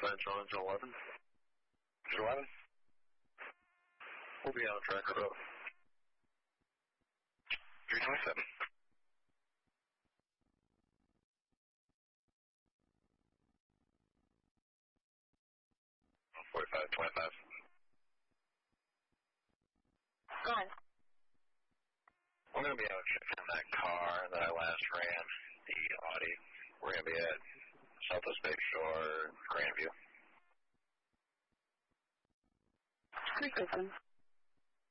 Central Engine 11. Engine 11. We'll be on track road. 327. 4525. Go on. We're going to be out checking that car that I last ran, the Audi. We're going to be at Southwest Bayshore, Grandview. 327.